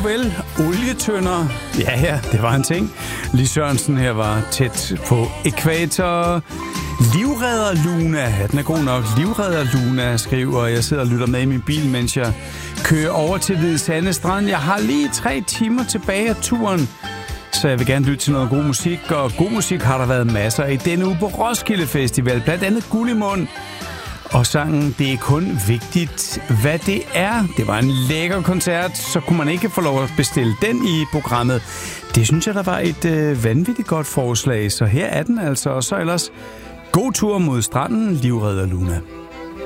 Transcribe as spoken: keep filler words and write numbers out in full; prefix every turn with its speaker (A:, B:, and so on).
A: vel, olietønder. Ja, ja, det var en ting. Lis Sørensen her var tæt på ækvator. Livredder Luna, ja, den er god nok. Livredder Luna skriver, jeg sidder og lytter med i min bil, mens jeg kører over til Hvide Sande Strand. Jeg har lige tre timer tilbage af turen, så jeg vil gerne lytte til noget god musik. Og god musik har der været masser i denne uge på Roskilde Festival, blandt andet Guld i Mund. Og sangen, det er kun vigtigt, hvad det er. Det var en lækker koncert, så kunne man ikke få lov at bestille den i programmet. Det synes jeg, der var et øh, vanvittigt godt forslag, så her er den altså. Og så ellers god tur mod stranden, Livredder Luna.